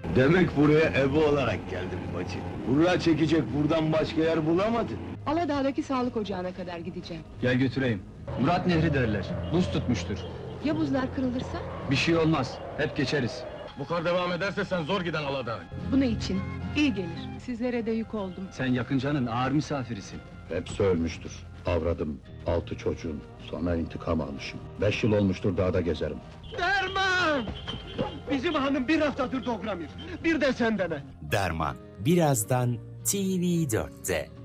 Demek buraya ebe olarak geldin bacı. Buraya çekecek buradan başka yer bulamadın. Aladağ'daki sağlık ocağına kadar gideceğim. Gel götüreyim. Murat Nehri derler. Buz tutmuştur. Ya buzlar kırılırsa? Bir şey olmaz. Hep geçeriz. Bu kar devam ederse sen zor giden Aladağ. Bu ne için? İyi gelir. Sizlere de yük oldum. Sen yakıncanın ağır misafirisin. Hepsi ölmüştür. Avradım, 6 çocuğum. Sonra intikam almışım. 5 yıl olmuştur dağda gezerim. Derman! Bizim hanım bir haftadır doğramıyor. Bir de sen dene. Derman birazdan TV4'te.